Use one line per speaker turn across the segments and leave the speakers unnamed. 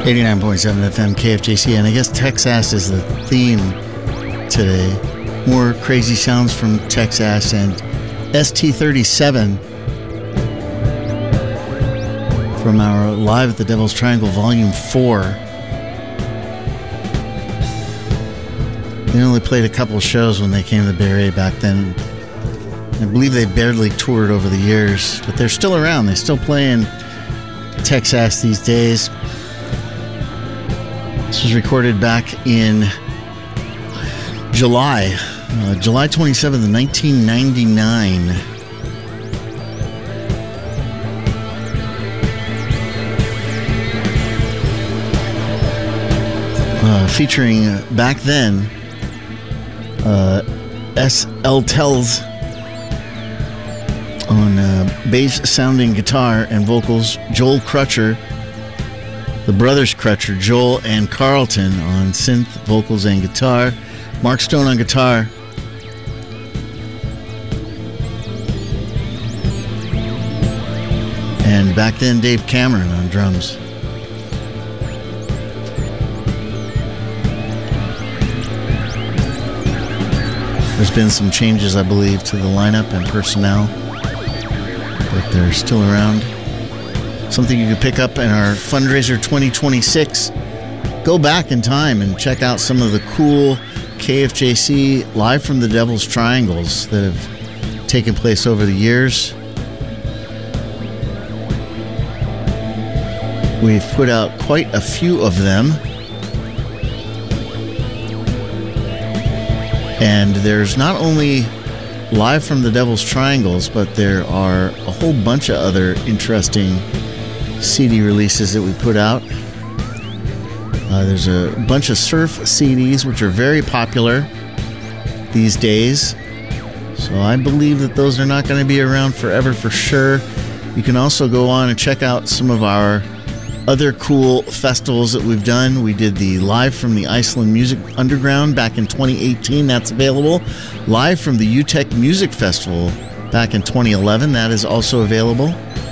89.7 FM KFJC, and I guess Texas is the theme today. More crazy sounds from Texas and ST37 from our Live at the Devil's Triangle Volume 4. They only played a couple shows when they came to the Bay Area back then. I believe they barely toured over the years, but they're still around. They still play in Texas these days. This was recorded back in July 27th, 1999. Featuring back then S.L. Tells on bass sounding guitar and vocals, Joel Crutcher, the brothers Crutcher, Joel and Carlton on synth, vocals, and guitar. Mark Stone on guitar. And back then, Dave Cameron on drums. There's been some changes, I believe, to the lineup and personnel, but they're still around. Something you can pick up in our fundraiser 2026. Go back in time and check out some of the cool KFJC Live from the Devil's Triangles that have taken place over the years. We've put out quite a few of them. And there's not only Live from the Devil's Triangles, but there are a whole bunch of other interesting CD releases that we put out. There's a bunch of surf CDs, which are very popular these days. So I believe that those are not going to be around forever for sure. You can also go on and check out some of our other cool festivals that we've done. We did the Live from the Iceland Music Underground back in 2018. That's available. Live from the UTEC Music Festival back in 2011. That is also available.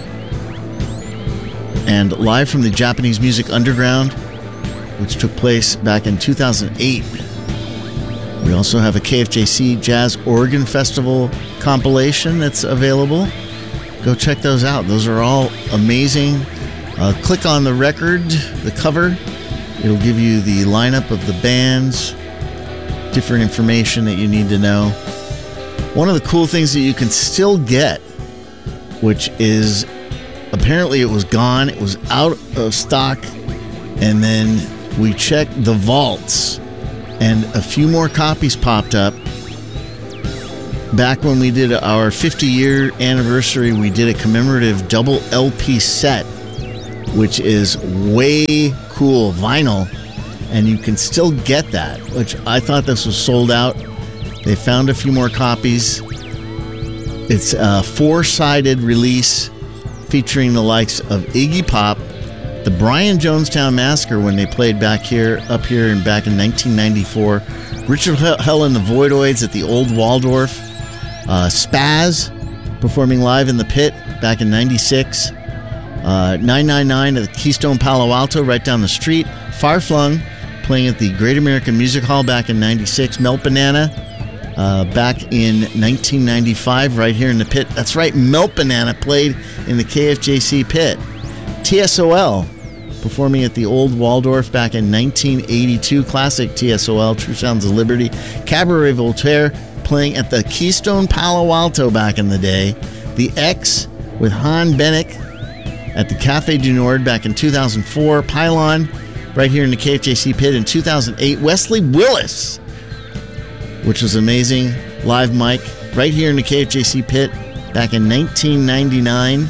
And Live from the Japanese Music Underground, which took place back in 2008. We also have a KFJC Jazz Oregon Festival compilation that's available. Go check those out. Those are all amazing. Click on the record, the cover. It'll give you the lineup of the bands, different information that you need to know. One of the cool things that you can still get, which is apparently it was gone, it was out of stock, and then we checked the vaults, and a few more copies popped up. Back when we did our 50-year anniversary, we did a commemorative double LP set, which is way cool vinyl, and you can still get that, which I thought this was sold out. They found a few more copies. It's a 4-sided release featuring the likes of Iggy Pop, the Brian Jonestown Massacre when they played back here and back in 1994, Richard Hell and the Voidoids at the Old Waldorf, Spaz performing live in the Pit back in 96, 999 at the Keystone Palo Alto right down the street, Farflung playing at the Great American Music Hall back in 96, Melt Banana back in 1995 right here in the Pit. That's right, Melt Banana played in the KFJC Pit. TSOL performing at the Old Waldorf back in 1982, classic TSOL, True Sounds of Liberty. Cabaret Voltaire playing at the Keystone Palo Alto back in the day. The X with Han Bennick at the Café du Nord back in 2004. Pylon right here in the KFJC Pit in 2008. Wesley Willis, which was amazing, live mic right here in the KFJC Pit back in 1999.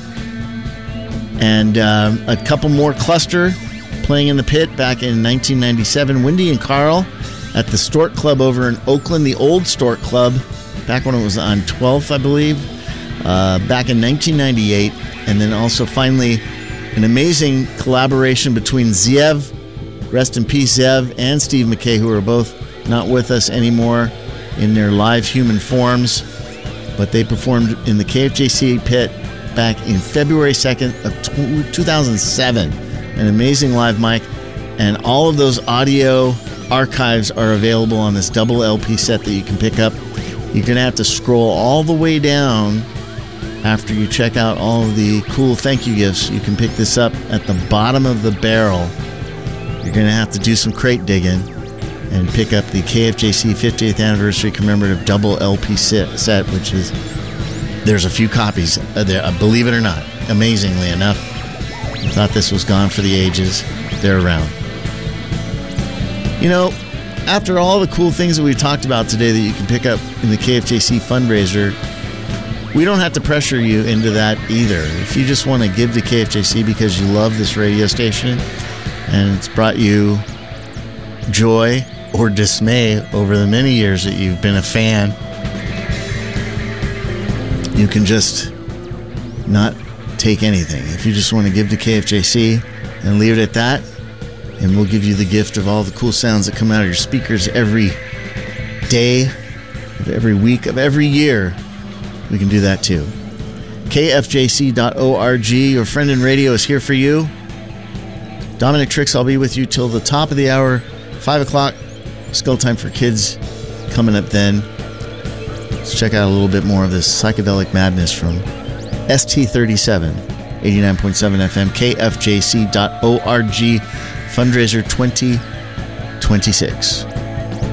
And a couple more Cluster playing in the Pit back in 1997. Wendy and Carl at the Stork Club over in Oakland, the old Stork Club, back when it was on 12th, I believe, back in 1998. And then also finally an amazing collaboration between Zev, rest in peace Zev, and Steve McKay, who are both not with us anymore in their live human forms, but they performed in the KFJC Pit back in February 2nd of 2007. An amazing live mic. And all of those audio archives are available on this double LP set that you can pick up. You're going to have to scroll all the way down after you check out all of the cool thank you gifts. You can pick this up at the bottom of the barrel. You're going to have to do some crate digging and pick up the KFJC 50th Anniversary Commemorative Double LP set, which is, there's a few copies there, believe it or not. Amazingly enough, I thought this was gone for the ages. They're around. You know, after all the cool things that we've talked about today that you can pick up in the KFJC fundraiser, we don't have to pressure you into that either. If you just want to give to KFJC because you love this radio station and it's brought you joy or dismay over the many years that you've been a fan, you can just not take anything. If you just want to give to KFJC and leave it at that, and we'll give you the gift of all the cool sounds that come out of your speakers every day, of every week, of every year, we can do that too. KFJC.org, your friend in radio, is here for you. Dominic Tricks, I'll be with you till the top of the hour, 5 o'clock. Skull Time for Kids coming up then. Let's check out a little bit more of this psychedelic madness from ST37, 89.7 FM, KFJC.org, fundraiser 2026.